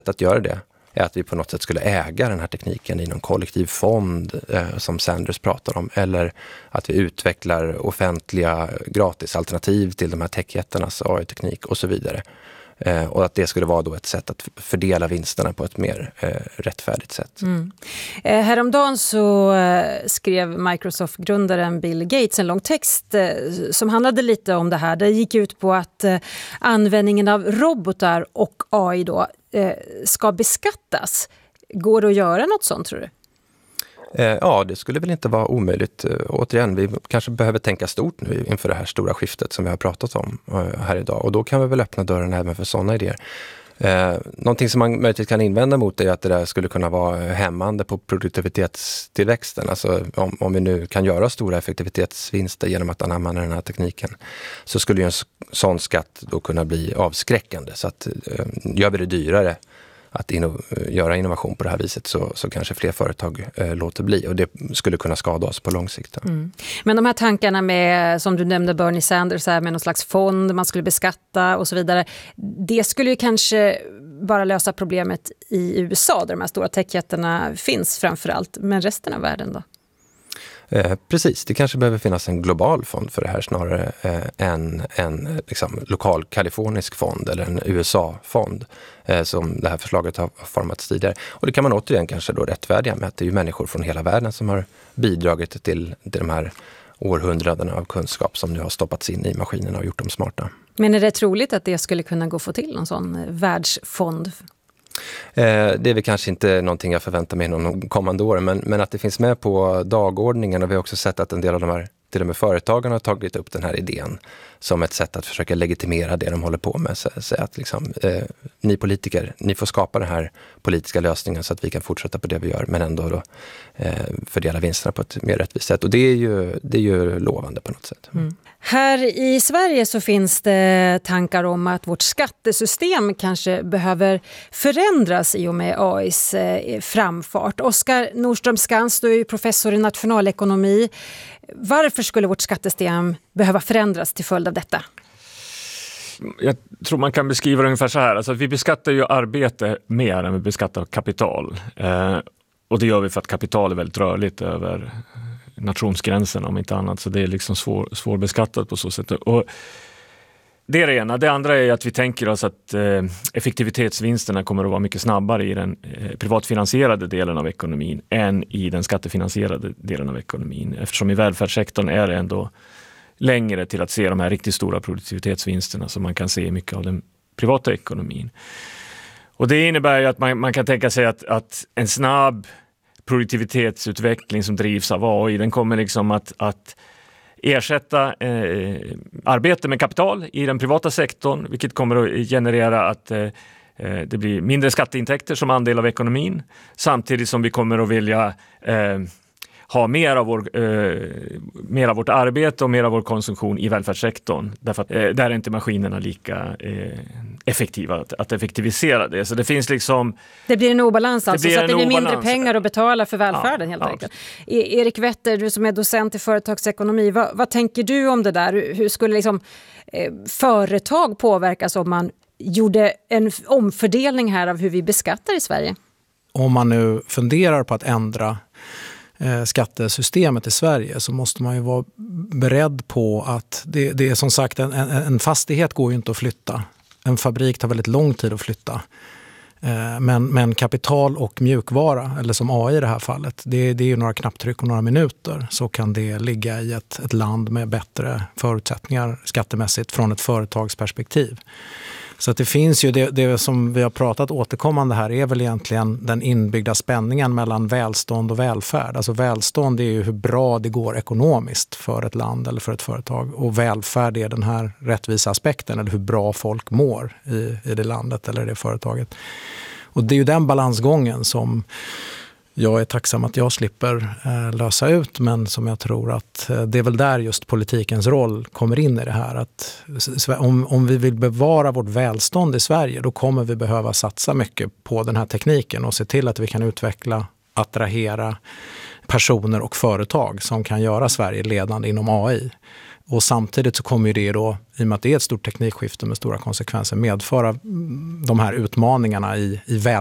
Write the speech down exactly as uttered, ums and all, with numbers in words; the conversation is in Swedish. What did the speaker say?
att göra det är att vi på något sätt skulle äga den här tekniken i någon kollektiv fond eh, som Sanders pratar om, eller att vi utvecklar offentliga gratisalternativ till de här techjättarnas A I-teknik och så vidare. Eh, och att det skulle vara då ett sätt att fördela vinsterna på ett mer eh, rättfärdigt sätt. Mm. Eh, häromdagen så eh, skrev Microsoft-grundaren Bill Gates en lång text eh, som handlade lite om det här. Det gick ut på att eh, användningen av robotar och A I då eh, ska beskattas. Går det att göra något sånt, tror du? Ja, det skulle väl inte vara omöjligt. Återigen, vi kanske behöver tänka stort nu inför det här stora skiftet som vi har pratat om här idag. Och då kan vi väl öppna dörren även för sådana idéer. Eh, någonting som man möjligtvis kan invända mot är att det där skulle kunna vara hämmande på produktivitetstillväxten. Alltså om, om vi nu kan göra stora effektivitetsvinster genom att anamma den här tekniken, så skulle ju en sån skatt då kunna bli avskräckande. Så att eh, gör vi det dyrare att inno- göra innovation på det här viset, så, så kanske fler företag eh, låter bli, och det skulle kunna skada oss på lång sikt. Mm. Men de här tankarna med, som du nämnde, Bernie Sanders här, med någon slags fond man skulle beskatta och så vidare, det skulle ju kanske bara lösa problemet i U S A där de här stora techjättarna finns framförallt, men resten av världen då? Eh, precis, det kanske behöver finnas en global fond för det här snarare eh, än en liksom, lokal kalifornisk fond eller en U S A-fond eh, som det här förslaget har formats tidigare. Och det kan man återigen kanske då rättfärdiga med att det är ju människor från hela världen som har bidragit till, till de här århundradena av kunskap som nu har stoppats in i maskinerna och gjort dem smarta. Men är det troligt att det skulle kunna gå få till en sån världsfond? Eh, det är väl kanske inte någonting jag förväntar mig inom de kommande åren, men, men att det finns med på dagordningen, och vi har också sett att en del av de här, till och med företagen har tagit upp den här idén som ett sätt att försöka legitimera det de håller på med. Så, så att liksom, eh, ni politiker, ni får skapa den här politiska lösningen så att vi kan fortsätta på det vi gör, men ändå då, eh, fördela vinsterna på ett mer rättvist sätt. Och det är ju, det är ju lovande på något sätt. Mm. Här i Sverige så finns det tankar om att vårt skattesystem kanske behöver förändras i och med A Is framfart. Oskar Nordström Skans, du är ju professor i nationalekonomi. Varför skulle vårt skattesystem behöva förändras till följd av detta? Jag tror man kan beskriva det ungefär så här. Alltså, vi beskattar ju arbete mer än vi beskattar kapital. Eh, och det gör vi för att kapital är väldigt rörligt över nationsgränserna om inte annat. Så det är liksom svår, svårbeskattat på så sätt. Och det är det ena. Det andra är att vi tänker oss att eh, effektivitetsvinsterna kommer att vara mycket snabbare i den eh, privatfinansierade delen av ekonomin än i den skattefinansierade delen av ekonomin. Eftersom i välfärdssektorn är det ändå längre till att se de här riktigt stora produktivitetsvinsterna som man kan se i mycket av den privata ekonomin. Och det innebär ju att man, man kan tänka sig att, att en snabb produktivitetsutveckling som drivs av A I, den kommer liksom att, att ersätta eh, arbete med kapital i den privata sektorn, vilket kommer att generera att eh, det blir mindre skatteintäkter som andel av ekonomin, samtidigt som vi kommer att vilja eh, ha mer av, vår, eh, mer av vårt arbete och mer av vår konsumtion i välfärdssektorn. Därför att eh, där är inte maskinerna lika eh, effektiva att, att effektivisera det. Så det finns liksom... Det blir en obalans alltså, det så att det blir obalans. mindre pengar att betala för välfärden, ja, helt ja. enkelt. E- Erik Wetter, du som är docent i företagsekonomi, vad, vad tänker du om det där? Hur skulle liksom, eh, företag påverkas om man gjorde en omfördelning här av hur vi beskattar i Sverige? Om man nu funderar på att ändra skattesystemet i Sverige, så måste man ju vara beredd på att det, det är som sagt en, en, en fastighet går ju inte att flytta. En fabrik tar väldigt lång tid att flytta. Men, men kapital och mjukvara, eller som A I i det här fallet, det, det är ju några knapptryck och några minuter, så kan det ligga i ett, ett land med bättre förutsättningar skattemässigt från ett företagsperspektiv. Så att det finns ju, det, det som vi har pratat återkommande här är väl egentligen den inbyggda spänningen mellan välstånd och välfärd. Alltså välstånd är ju hur bra det går ekonomiskt för ett land eller för ett företag. Och välfärd är den här rättvisa aspekten, eller hur bra folk mår i, i det landet eller det företaget. Och det är ju den balansgången som jag är tacksam att jag slipper eh, lösa ut, men som jag tror att eh, det är väl där just politikens roll kommer in i det här. Att, om, om vi vill bevara vårt välstånd i Sverige, då kommer vi behöva satsa mycket på den här tekniken och se till att vi kan utveckla, attrahera personer och företag som kan göra Sverige ledande inom A I. Och samtidigt så kommer det då, i och med att det är ett stort teknikskifte med stora konsekvenser, medföra de här utmaningarna i, i